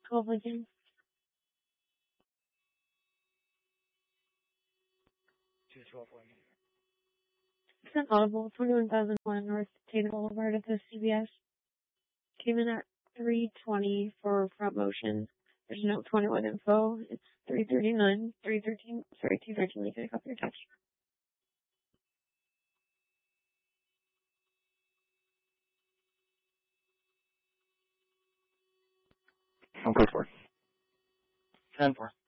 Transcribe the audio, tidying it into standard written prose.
12 Lincoln. To 12 Lincoln. It's an audible, 21,001 North Tatum Boulevard at the CVS. Came in at 320 for front motion. There's no 21 info. It's 339, 213. You can pick up your touch. I'm code 4. 10-4.